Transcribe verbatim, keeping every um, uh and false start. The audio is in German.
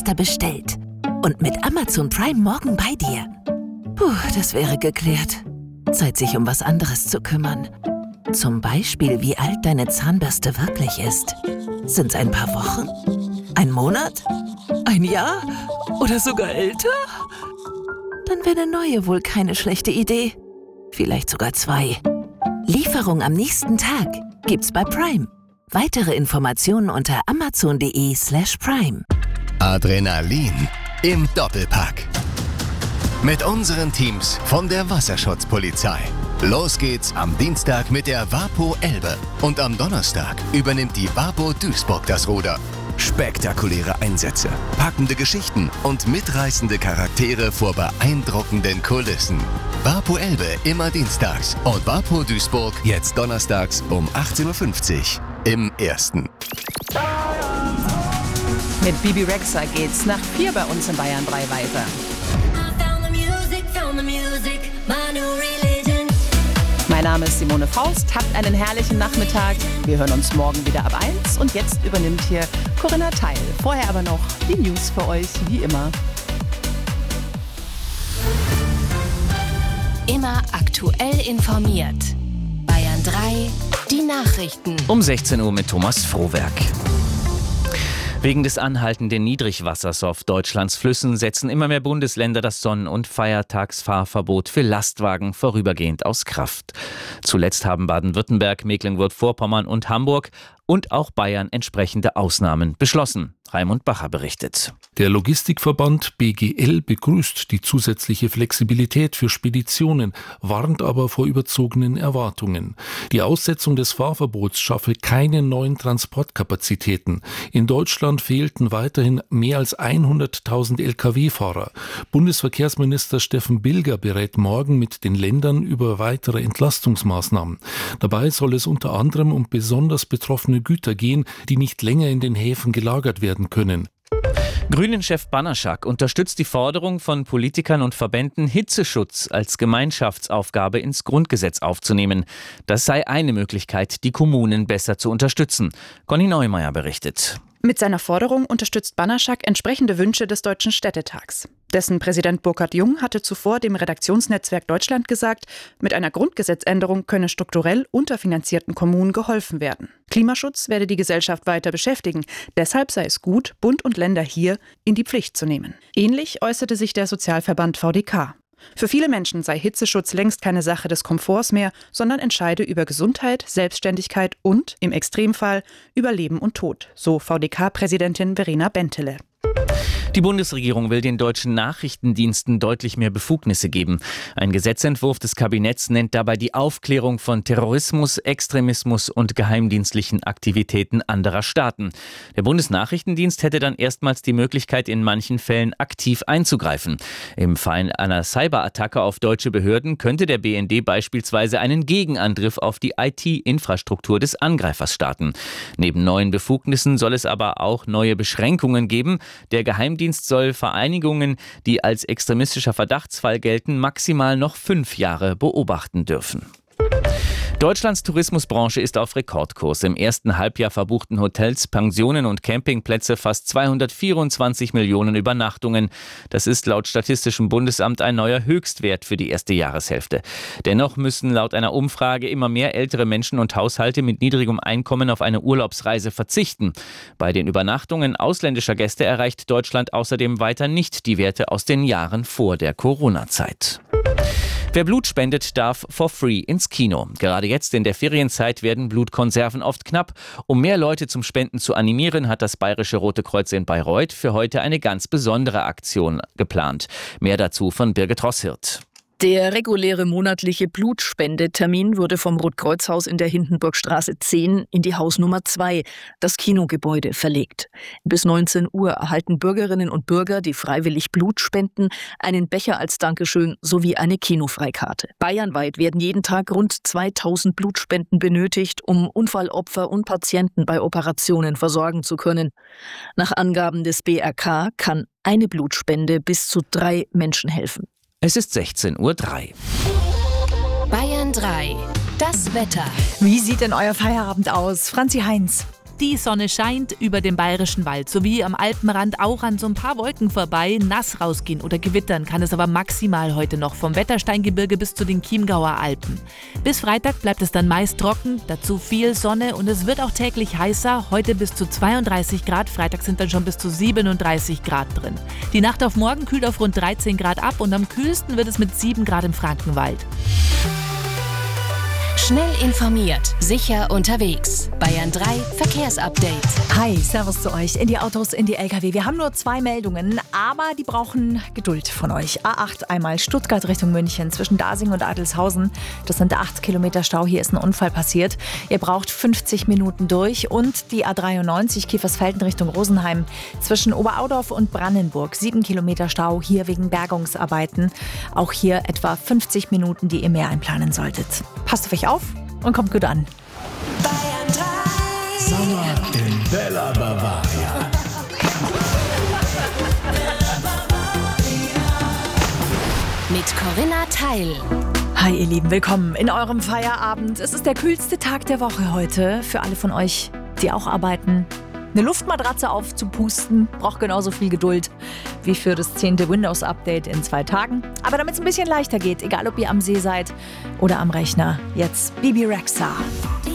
Zahnpasta bestellt und mit Amazon Prime morgen bei dir. Puh, das wäre geklärt. Zeit, sich um was anderes zu kümmern. Zum Beispiel, wie alt deine Zahnbürste wirklich ist. Sind's ein paar Wochen? Ein Monat? Ein Jahr? Oder sogar älter? Dann wäre eine neue wohl keine schlechte Idee. Vielleicht sogar zwei. Lieferung am nächsten Tag gibt's bei Prime. Weitere Informationen unter amazon.de slash prime. Adrenalin im Doppelpack. Mit unseren Teams von der Wasserschutzpolizei. Los geht's am Dienstag mit der WaPo Elbe. Und am Donnerstag übernimmt die WaPo Duisburg das Ruder. Spektakuläre Einsätze, packende Geschichten und mitreißende Charaktere vor beeindruckenden Kulissen. WaPo Elbe immer dienstags und WaPo Duisburg jetzt donnerstags um achtzehn Uhr fünfzig im Ersten. Mit Bibi Rexha geht's nach vier bei uns in Bayern drei weiter. Mein Name ist Simone Faust, habt einen herrlichen Nachmittag. Wir hören uns morgen wieder ab eins und jetzt übernimmt hier Corinna Teil. Vorher aber noch die News für euch, wie immer. Immer aktuell informiert. Bayern drei, die Nachrichten. Um sechzehn Uhr mit Thomas Frohwerk. Wegen des anhaltenden Niedrigwassers auf Deutschlands Flüssen setzen immer mehr Bundesländer das Sonn- und Feiertagsfahrverbot für Lastwagen vorübergehend aus Kraft. Zuletzt haben Baden-Württemberg, Mecklenburg-Vorpommern und Hamburg und auch Bayern entsprechende Ausnahmen beschlossen. Raimund Bacher berichtet. Der Logistikverband B G L begrüßt die zusätzliche Flexibilität für Speditionen, warnt aber vor überzogenen Erwartungen. Die Aussetzung des Fahrverbots schaffe keine neuen Transportkapazitäten. In Deutschland fehlten weiterhin mehr als hunderttausend L K W-Fahrer. Bundesverkehrsminister Steffen Bilger berät morgen mit den Ländern über weitere Entlastungsmaßnahmen. Dabei soll es unter anderem um besonders betroffene Güter gehen, die nicht länger in den Häfen gelagert werden können. Grünen-Chef Banaschak unterstützt die Forderung von Politikern und Verbänden, Hitzeschutz als Gemeinschaftsaufgabe ins Grundgesetz aufzunehmen. Das sei eine Möglichkeit, die Kommunen besser zu unterstützen. Conny Neumeier berichtet. Mit seiner Forderung unterstützt Banaschak entsprechende Wünsche des Deutschen Städtetags. Dessen Präsident Burkhard Jung hatte zuvor dem Redaktionsnetzwerk Deutschland gesagt, mit einer Grundgesetzänderung könne strukturell unterfinanzierten Kommunen geholfen werden. Klimaschutz werde die Gesellschaft weiter beschäftigen. Deshalb sei es gut, Bund und Länder hier in die Pflicht zu nehmen. Ähnlich äußerte sich der Sozialverband V D K. Für viele Menschen sei Hitzeschutz längst keine Sache des Komforts mehr, sondern entscheide über Gesundheit, Selbstständigkeit und, im Extremfall, über Leben und Tod, so V D K-Präsidentin Verena Bentele. Die Bundesregierung will den deutschen Nachrichtendiensten deutlich mehr Befugnisse geben. Ein Gesetzentwurf des Kabinetts nennt dabei die Aufklärung von Terrorismus, Extremismus und geheimdienstlichen Aktivitäten anderer Staaten. Der Bundesnachrichtendienst hätte dann erstmals die Möglichkeit, in manchen Fällen aktiv einzugreifen. Im Fall einer Cyberattacke auf deutsche Behörden könnte der B N D beispielsweise einen Gegenangriff auf die I T-Infrastruktur des Angreifers starten. Neben neuen Befugnissen soll es aber auch neue Beschränkungen geben. Der Geheimdienst soll Vereinigungen, die als extremistischer Verdachtsfall gelten, maximal noch fünf Jahre beobachten dürfen. Deutschlands Tourismusbranche ist auf Rekordkurs. Im ersten Halbjahr verbuchten Hotels, Pensionen und Campingplätze fast zweihundertvierundzwanzig Millionen Übernachtungen. Das ist laut Statistischem Bundesamt ein neuer Höchstwert für die erste Jahreshälfte. Dennoch müssen laut einer Umfrage immer mehr ältere Menschen und Haushalte mit niedrigem Einkommen auf eine Urlaubsreise verzichten. Bei den Übernachtungen ausländischer Gäste erreicht Deutschland außerdem weiter nicht die Werte aus den Jahren vor der Corona-Zeit. Wer Blut spendet, darf for free ins Kino. Gerade jetzt in der Ferienzeit werden Blutkonserven oft knapp. Um mehr Leute zum Spenden zu animieren, hat das Bayerische Rote Kreuz in Bayreuth für heute eine ganz besondere Aktion geplant. Mehr dazu von Birgit Rosshirt. Der reguläre monatliche Blutspendetermin wurde vom Rotkreuzhaus in der Hindenburgstraße zehn in die Hausnummer zwei, das Kinogebäude, verlegt. Bis neunzehn Uhr erhalten Bürgerinnen und Bürger, die freiwillig Blut spenden, einen Becher als Dankeschön sowie eine Kinofreikarte. Bayernweit werden jeden Tag rund zweitausend Blutspenden benötigt, um Unfallopfer und Patienten bei Operationen versorgen zu können. Nach Angaben des B R K kann eine Blutspende bis zu drei Menschen helfen. Es ist sechzehn Uhr drei. Bayern drei, das Wetter. Wie sieht denn euer Feierabend aus? Franzi Heinz. Die Sonne scheint über dem Bayerischen Wald sowie am Alpenrand auch an so ein paar Wolken vorbei. Nass rausgehen oder gewittern kann es aber maximal heute noch vom Wettersteingebirge bis zu den Chiemgauer Alpen. Bis Freitag bleibt es dann meist trocken, dazu viel Sonne und es wird auch täglich heißer. Heute bis zu zweiunddreißig Grad, Freitag sind dann schon bis zu siebenunddreißig Grad drin. Die Nacht auf morgen kühlt auf rund dreizehn Grad ab und am kühlsten wird es mit sieben Grad im Frankenwald. Schnell informiert, sicher unterwegs. Bayern drei Verkehrsupdate. Hi, servus zu euch. In die Autos, in die L K W. Wir haben nur zwei Meldungen, aber die brauchen Geduld von euch. A acht einmal Stuttgart Richtung München zwischen Dasing und Adelshausen. Das sind acht Kilometer Stau. Hier ist ein Unfall passiert. Ihr braucht fünfzig Minuten durch. Und die A dreiundneunzig Kiefersfelden Richtung Rosenheim zwischen Oberaudorf und Brandenburg. sieben Kilometer Stau hier wegen Bergungsarbeiten. Auch hier etwa fünfzig Minuten, die ihr mehr einplanen solltet. Passt auf euch auf und kommt gut an. Bayern drei. Sommer in Bella Bavaria. Mit Corinna Teil. Hi ihr Lieben, willkommen in eurem Feierabend. Es ist der kühlste Tag der Woche heute. Für alle von euch, die auch arbeiten. Eine Luftmatratze aufzupusten braucht genauso viel Geduld wie für das zehnte Windows-Update in zwei Tagen. Aber damit es ein bisschen leichter geht, egal ob ihr am See seid oder am Rechner, jetzt Bibi Rexha.